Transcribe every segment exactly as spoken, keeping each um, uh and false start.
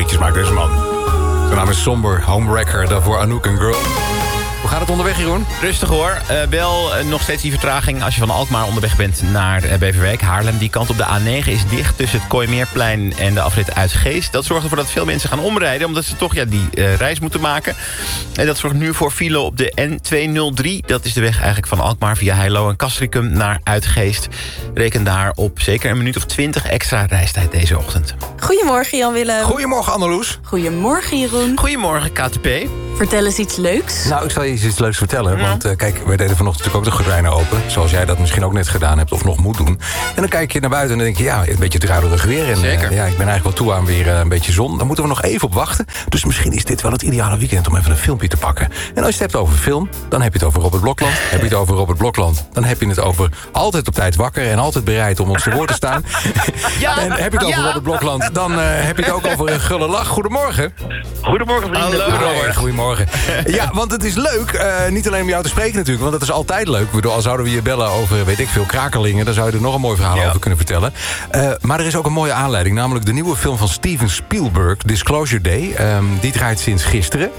liedjes maakt deze man. Zijn naam is Somber, Homewrecker, daarvoor Anouk en Girl. Hoe gaat het onderweg, Jeroen? Rustig hoor. Uh, wel uh, nog steeds die vertraging als je van Alkmaar onderweg bent naar uh, Beverwijk. Haarlem, die kant op de A negen is dicht tussen het Kooimeerplein en de afrit Uitgeest. Dat zorgt ervoor dat veel mensen gaan omrijden, omdat ze toch ja, die uh, reis moeten maken. En dat zorgt nu voor file op de N tweehonderddrie. Dat is de weg eigenlijk van Alkmaar via Heilo en Castricum naar Uitgeest. Reken daar op zeker een minuut of twintig extra reistijd deze ochtend. Goedemorgen, Jan-Willem. Goedemorgen, Anneloes. Goedemorgen, Jeroen. Goedemorgen, K T P. Vertel eens iets leuks. Nou, ik zal je iets leuks vertellen. Ja. Want uh, kijk, wij deden vanochtend natuurlijk ook de gordijnen open. Zoals jij dat misschien ook net gedaan hebt of nog moet doen. En dan kijk je naar buiten en dan denk je, ja, een beetje druilerig weer. En, Zeker. Uh, ja, ik ben eigenlijk wel toe aan weer uh, een beetje zon. Daar moeten we nog even op wachten. Dus misschien is dit wel het ideale weekend om even een filmpje te pakken. En als je het hebt over film, dan heb je het over Robert Blokland. Heb je het over Robert Blokland, dan heb je het over altijd op tijd wakker en altijd bereid om op zijn woord te staan. Ja, en heb je het over ja. Robert Blokland, dan uh, heb je het ook over een gulle lach. Goedemorgen. Goedemorgen, vrienden. Hallo, Hey, Robert. goedemorgen. Ja, want het is leuk. Uh, niet alleen om jou te spreken natuurlijk, want dat is altijd leuk. Ik bedoel, al zouden we je bellen over, weet ik veel, krakelingen, dan zou je er nog een mooi verhaal Ja. over kunnen vertellen. Uh, maar er is ook een mooie aanleiding, namelijk de nieuwe film van Steven Spielberg, Disclosure Day. Um, die draait sinds gisteren.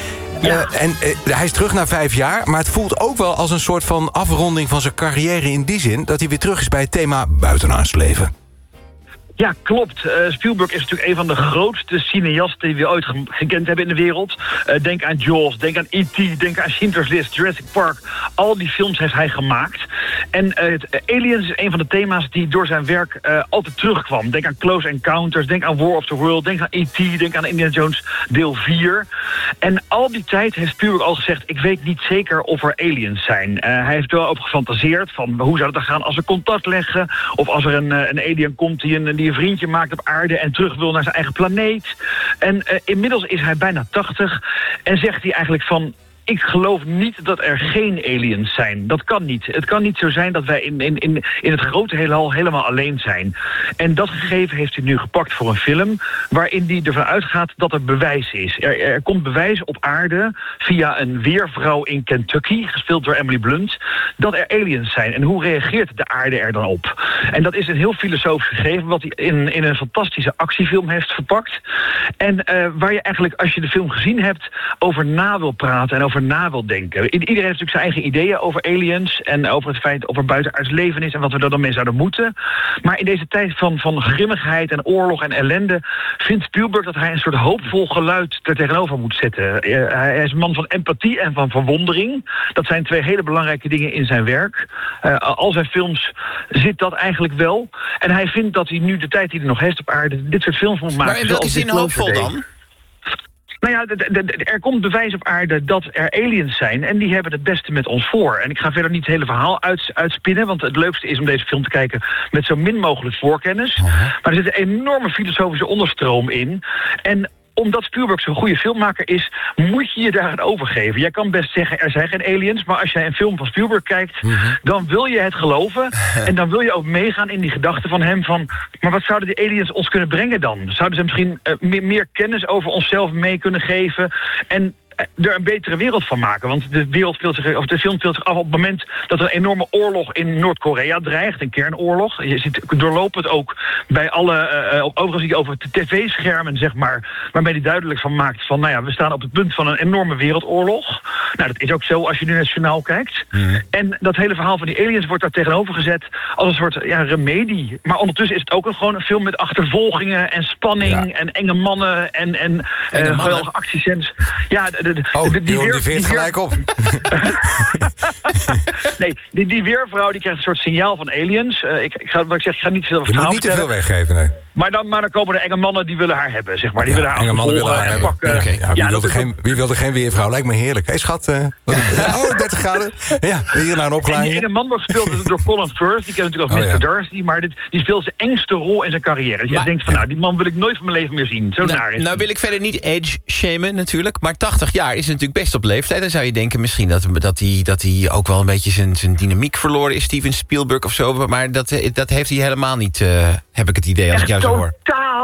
Ja. Uh, en uh, hij is terug na vijf jaar, maar het voelt ook wel als een soort van afronding van zijn carrière in die zin dat hij weer terug is bij het thema buitenaards leven. Ja, klopt. Uh, Spielberg is natuurlijk een van de grootste cineasten die we ooit ge- gekend hebben in de wereld. Uh, denk aan Jaws, denk aan E T, denk aan Schindler's List, Jurassic Park. Al die films heeft hij gemaakt. En uh, het, uh, Aliens is een van de thema's die door zijn werk uh, altijd terugkwam. Denk aan Close Encounters, denk aan War of the World, denk aan E T, denk aan Indiana Jones deel vier. En al die tijd heeft Spielberg al gezegd, ik weet niet zeker of er aliens zijn. Uh, hij heeft er wel over gefantaseerd van hoe zou het dan gaan als we contact leggen, of als er een, uh, een alien komt die een, die een vriendje maakt op aarde en terug wil naar zijn eigen planeet. En uh, inmiddels is hij bijna tachtig en zegt hij eigenlijk van, ik geloof niet dat er geen aliens zijn. Dat kan niet. Het kan niet zo zijn dat wij in, in, in, in het grote heelal helemaal alleen zijn. En dat gegeven heeft hij nu gepakt voor een film waarin hij ervan uitgaat dat er bewijs is. Er, er komt bewijs op aarde via een weervrouw in Kentucky, gespeeld door Emily Blunt, dat er aliens zijn. En hoe reageert de aarde er dan op? En dat is een heel filosofisch gegeven wat hij in, in een fantastische actiefilm heeft verpakt. En uh, waar je eigenlijk, als je de film gezien hebt, over na wil praten en over na wil denken. Iedereen heeft natuurlijk zijn eigen ideeën over aliens en over het feit of er buitenaards leven is en wat we er dan mee zouden moeten. Maar in deze tijd van, van grimmigheid en oorlog en ellende vindt Spielberg dat hij een soort hoopvol geluid er tegenover moet zetten. Uh, hij is een man van empathie en van verwondering. Dat zijn twee hele belangrijke dingen in zijn werk. Uh, al zijn films zit dat eigenlijk wel. En hij vindt dat hij nu de tijd die hij nog heeft op aarde dit soort films moet maken. Maar in welke zin hoopvol dan? Nou ja, de, de, de, er komt bewijs op aarde dat er aliens zijn en die hebben het beste met ons voor. En ik ga verder niet het hele verhaal uit, uitspinnen, want het leukste is om deze film te kijken met zo min mogelijk voorkennis. Uh-huh. Maar er zit een enorme filosofische onderstroom in. En omdat Spielberg zo'n goede filmmaker is, moet je je daaraan overgeven. Jij kan best zeggen, er zijn geen aliens, maar als jij een film van Spielberg kijkt, mm-hmm. dan wil je het geloven. En dan wil je ook meegaan in die gedachten van hem van, maar wat zouden die aliens ons kunnen brengen dan? Zouden ze misschien uh, meer, meer kennis over onszelf mee kunnen geven? En er een betere wereld van maken. Want de, wereld speelt zich, of de film speelt zich af op het moment dat er een enorme oorlog in Noord-Korea dreigt. Een kernoorlog. Je ziet doorlopend ook bij alle, uh, overigens zie je over de tv-schermen, zeg maar, waarmee hij duidelijk van maakt van, nou ja, we staan op het punt van een enorme wereldoorlog. Nou, dat is ook zo als je nu naar het journaal kijkt. Mm. En dat hele verhaal van die aliens wordt daar tegenover gezet als een soort ja, remedie. Maar ondertussen is het ook een, gewoon een film met achtervolgingen en spanning ja. en enge mannen en, en uh, geweldige actiescènes. Ja, de, de, oh, de, die, die, die veert gelijk op. nee, die, die weervrouw die krijgt een soort signaal van aliens. Uh, ik, ik, ga, wat ik zeg, ik ga niet veel over Je het moet niet te veel weggeven, nee. Maar dan, maar dan komen er enge mannen die willen haar hebben, zeg maar. Die ja, willen haar enge mannen willen haar hebben. Pakken. Okay, ja, wie, ja, wilde geen, wie wilde geen weervrouw? Lijkt me heerlijk. Hé hey, schat, uh, oh, dertig graden. Ja, hier naar een opleiding. Die enge man wordt gespeeld door Colin Firth. Die kent natuurlijk ook oh, mister ja. Darcy. Maar dit, die speelt zijn engste rol in zijn carrière. Dus je denkt van, nou, die man wil ik nooit van mijn leven meer zien. Zo nou, naar is nou wil ik verder niet age-shamen natuurlijk. Maar tachtig jaar is natuurlijk best op leeftijd. Dan zou je denken misschien dat hij dat hij, dat hij ook wel een beetje zijn, zijn dynamiek verloren is. Steven Spielberg of zo. Maar dat, dat heeft hij helemaal niet, uh, heb ik het idee als Echt ik jou zo hoor. Totaal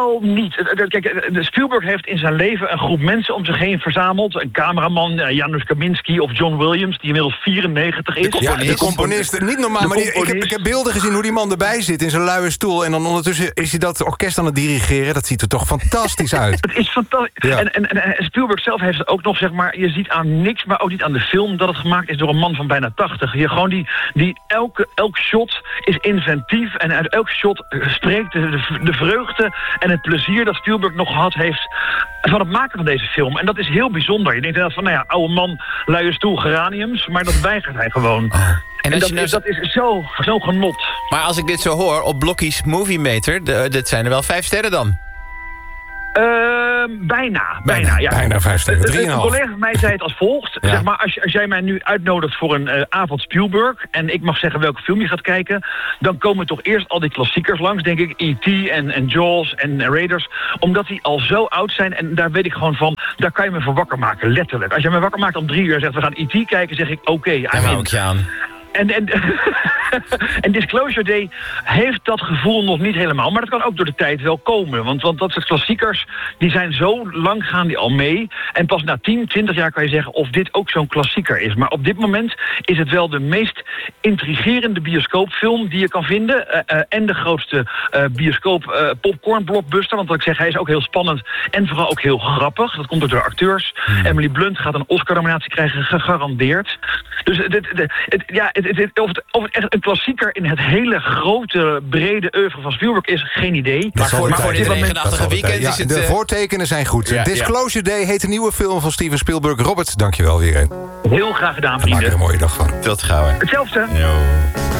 totaal niet. Het- het- Kijk, de Spielberg heeft in zijn leven een groep mensen om zich heen verzameld. Een cameraman, eh, Janusz Kaminski of John Williams, die inmiddels vierennegentig is. Ja, de componist. Niet normaal, De maar die- ik, heb, componist. ik heb beelden gezien hoe die man erbij zit in zijn luie stoel. En dan ondertussen is hij dat orkest aan het dirigeren. Dat ziet er toch fantastisch uit. Het is fantastisch. Ja. En, en, en, en Spielberg zelf heeft het ook nog, zeg maar, je ziet aan niks, maar ook niet aan de film, dat het gemaakt is door een man van bijna tachtig. Hier gewoon die, die elke, elk shot is inventief en uit elk shot spreekt de, de, de vreugde en het plezier dat Spielberg nog gehad heeft van het maken van deze film. En dat is heel bijzonder. Je denkt inderdaad van, nou ja, oude man, luie stoel, geraniums, maar dat weigert hij gewoon. En En als dat, je nou is, zo- dat is zo, zo genot. Maar als ik dit zo hoor, op Blokkies Movie Meter, de- dit zijn er wel vijf sterren dan. Ehm, bijna, bijna, ja. bijna vijf sterren, Een- drie en een Een half. collega van mij zei het als volgt. Ja. Zeg maar, als, je- als jij mij nu uitnodigt voor een eh, avond Spielberg en ik mag zeggen welke film je gaat kijken, dan komen toch eerst al die klassiekers langs, denk ik. E T en, en Jaws en Raiders. Omdat die al zo oud zijn en daar weet ik gewoon van, daar kan je me voor wakker maken, letterlijk. Als je me wakker maakt om drie uur en zegt we gaan E T kijken, zeg ik oké, okay, Daar hou ik je aan. En, en, en Disclosure Day heeft dat gevoel nog niet helemaal. Maar dat kan ook door de tijd wel komen. Want, want dat soort klassiekers, die zijn zo lang gaan die al mee. En pas na tien, twintig jaar kan je zeggen of dit ook zo'n klassieker is. Maar op dit moment is het wel de meest intrigerende bioscoopfilm die je kan vinden. Uh, uh, en de grootste uh, bioscoop uh, popcorn blockbuster. Want wat ik zeg, hij is ook heel spannend. En vooral ook heel grappig. Dat komt ook door de acteurs. Hmm. Emily Blunt gaat een Oscar-nominatie krijgen, gegarandeerd. Dus het, het, het, het, ja, het, het, het, of, het, of het echt een klassieker in het hele grote, brede oeuvre van Spielberg is, geen idee. Dat zal voor- de maar voor tijd dit zijn. regenachtige Dat zal de weekend tijd. is Ja, het, de eh, voortekenen zijn goed. Ja, Disclosure Day heet een nieuwe film van Steven Spielberg. Robert, dankjewel weer. Heel graag gedaan, Maak er een vrienden. mooie dag van. Tot gauw. Hetzelfde. Yo.